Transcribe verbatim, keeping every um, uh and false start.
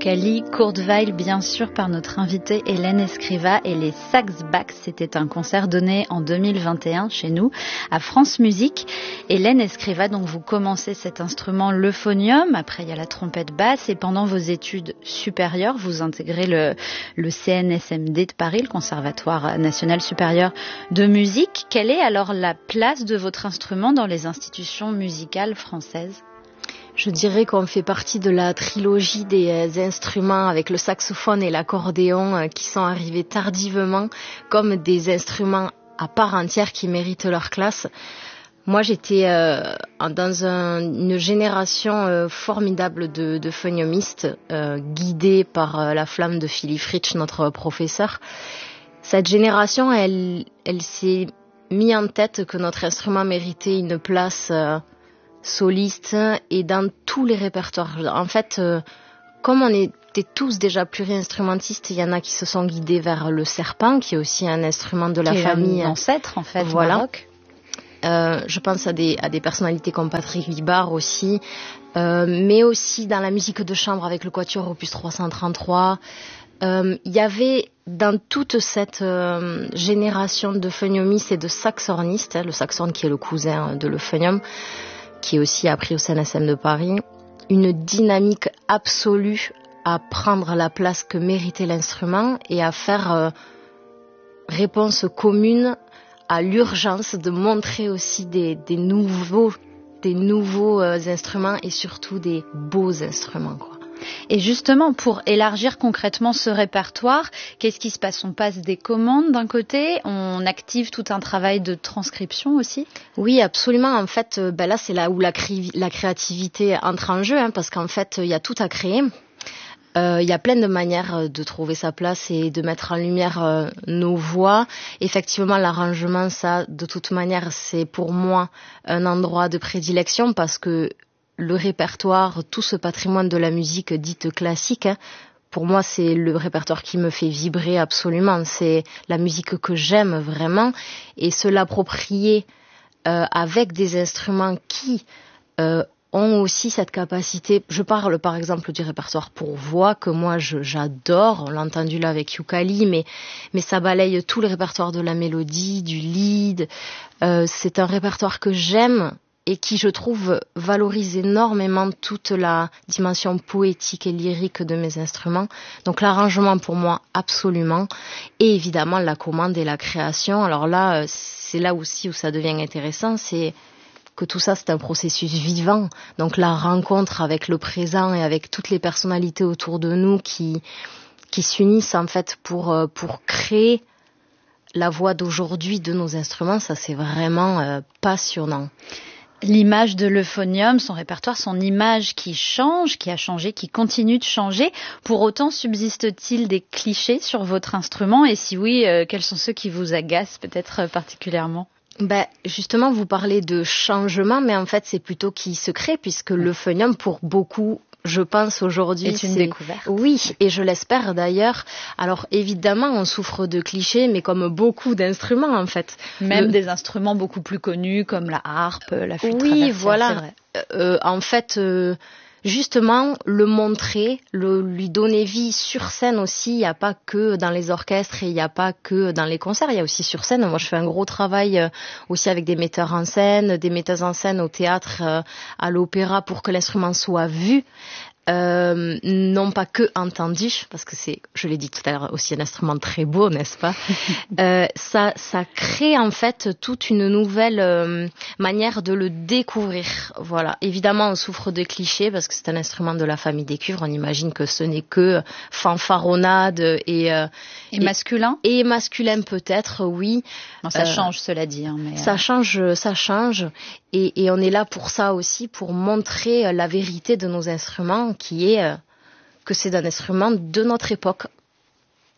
Youkali, Kurzweil, bien sûr, par notre invitée Hélène Escriva et les Saxbacks. C'était un concert donné en deux mille vingt et un chez nous, à France Musique. Hélène Escriva, donc vous commencez cet instrument, l'euphonium. Après, il y a la trompette basse. Et pendant vos études supérieures, vous intégrez le, le C N S M D de Paris, le Conservatoire national supérieur de musique. Quelle est alors la place de votre instrument dans les institutions musicales françaises ? Je dirais qu'on fait partie de la trilogie des instruments avec le saxophone et l'accordéon qui sont arrivés tardivement comme des instruments à part entière qui méritent leur classe. Moi, j'étais euh, dans un, une génération euh, formidable de, de phoniomistes euh, guidés par euh, la flamme de Philippe Fritsch, notre professeur. Cette génération, elle, elle s'est mis en tête que notre instrument méritait une place euh, soliste et dans tous les répertoires. En fait, euh, comme on était tous déjà pluri-instrumentistes, il y en a qui se sont guidés vers le serpent, qui est aussi un instrument de la qui famille. Est un ancêtre, en fait, voilà. Baroque. Euh, je pense à des, à des personnalités comme Patrick Vibard aussi, euh, mais aussi dans la musique de chambre avec le Quatuor Opus trois cent trente-trois. Euh, il y avait dans toute cette euh, génération de phoniomistes et de saxhornistes, hein, le saxhorn qui est le cousin de l'euphonium, qui est aussi appris au C N S M de Paris, une dynamique absolue à prendre la place que méritait l'instrument et à faire euh, réponse commune à l'urgence de montrer aussi des, des nouveaux, des nouveaux euh, instruments et surtout des beaux instruments, quoi. Et justement, pour élargir concrètement ce répertoire, qu'est-ce qui se passe ? On passe des commandes d'un côté, on active tout un travail de transcription aussi ? Oui, absolument. En fait, ben là, c'est là où la, cré- la créativité entre en jeu, hein, parce qu'en fait, il y a tout à créer. Il euh, y a plein de manières de trouver sa place et de mettre en lumière euh, nos voix. Effectivement, l'arrangement, ça, de toute manière, c'est pour moi un endroit de prédilection parce que le répertoire, tout ce patrimoine de la musique dite classique, hein, pour moi, c'est le répertoire qui me fait vibrer absolument. C'est la musique que j'aime vraiment et se l'approprier euh, avec des instruments qui euh, ont aussi cette capacité. Je parle par exemple du répertoire pour voix que moi je, j'adore. On l'a entendu là avec Youkali, mais, mais ça balaye tout le répertoire de la mélodie, du lead. Euh, c'est un répertoire que j'aime et qui, je trouve, valorise énormément toute la dimension poétique et lyrique de mes instruments. Donc l'arrangement, pour moi, absolument. Et évidemment, la commande et la création. Alors là, c'est là aussi où ça devient intéressant, c'est que tout ça, c'est un processus vivant. Donc la rencontre avec le présent et avec toutes les personnalités autour de nous qui, qui s'unissent, en fait, pour, pour créer la voix d'aujourd'hui de nos instruments, ça, c'est vraiment euh, passionnant. L'image de l'euphonium, son répertoire, son image qui change, qui a changé, qui continue de changer. Pour autant, subsiste-t-il des clichés sur votre instrument ? Et si oui, euh, quels sont ceux qui vous agacent peut-être particulièrement ? Ben, justement, vous parlez de changement, mais en fait, c'est plutôt qui se crée, puisque oui. L'euphonium, pour beaucoup, je pense aujourd'hui, est une c'est... découverte. Oui, et je l'espère d'ailleurs. Alors évidemment, on souffre de clichés, mais comme beaucoup d'instruments en fait. Même Le... des instruments beaucoup plus connus comme la harpe, la flûte oui, traversière, voilà. C'est vrai. Euh, en fait, euh, justement, le montrer, le lui donner vie sur scène aussi. Il n'y a pas que dans les orchestres et il n'y a pas que dans les concerts. Il y a aussi sur scène. Moi, je fais un gros travail euh, aussi avec des metteurs en scène, des metteuses en scène au théâtre, euh, à l'opéra, pour que l'instrument soit vu. Euh, non pas que entendu, parce que c'est, je l'ai dit tout à l'heure, aussi un instrument très beau, n'est-ce pas? euh, ça, ça crée en fait toute une nouvelle euh, manière de le découvrir. Voilà. Évidemment, on souffre de clichés parce que c'est un instrument de la famille des cuivres. On imagine que ce n'est que fanfaronnade et euh, et, et masculin. Et masculin peut-être, oui. Non, ça euh, change, cela dit. Hein, mais ça euh... change, ça change. Et, et on est là pour ça aussi, pour montrer la vérité de nos instruments, qui est euh, que c'est un instrument de notre époque.